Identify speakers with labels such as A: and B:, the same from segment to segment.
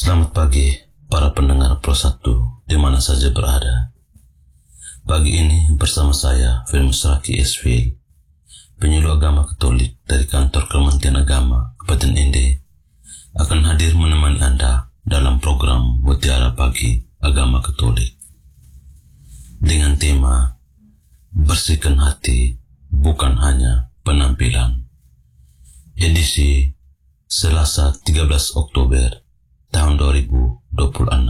A: Selamat pagi para pendengar Pro 1 di mana saja berada. Pagi ini bersama saya Firmus Raki Esvil, penyuluh agama Katolik dari kantor Kementerian Agama Kabupaten Ende, akan hadir menemani Anda dalam program Mutiara Pagi Agama Katolik dengan tema Bersihkan Hati Bukan Hanya Penampilan, edisi Selasa 13 Oktober tahun 2026.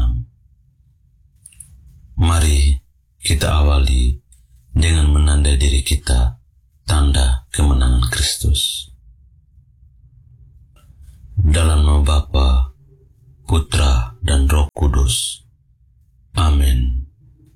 A: Mari kita awali dengan menandai diri kita tanda kemenangan Kristus. Dalam nama Bapa, Putra, dan Roh Kudus. Amin.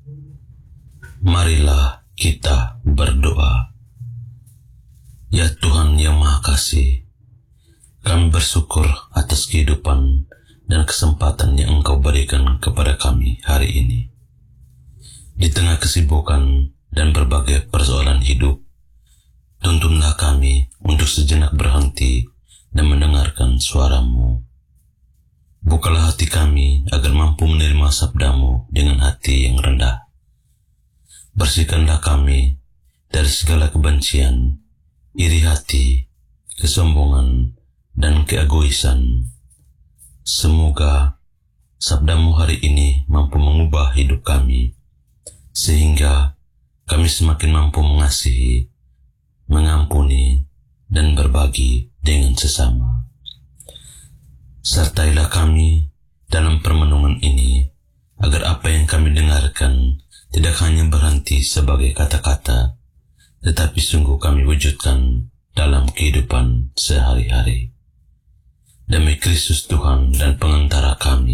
A: Marilah kita berdoa. Ya Tuhan yang Maha Kasih, kami bersyukur atas kehidupan dan kesempatan yang Engkau berikan kepada kami hari ini. Di tengah kesibukan dan berbagai persoalan hidup, tuntunlah kami untuk sejenak berhenti dan mendengarkan suara-Mu. Bukalah hati kami agar mampu menerima sabda-Mu dengan hati yang rendah. Bersihkanlah kami dari segala kebencian, iri hati, kesombongan, dan keegoisan. Semoga sabda-Mu hari ini mampu mengubah hidup kami, sehingga kami semakin mampu mengasihi, mengampuni, dan berbagi dengan sesama. Sertailah kami dalam permenungan ini, agar apa yang kami dengarkan tidak hanya berhenti sebagai kata-kata, tetapi sungguh kami wujudkan dalam kehidupan sehari-hari. Demi Kristus Tuhan dan pengantara kami,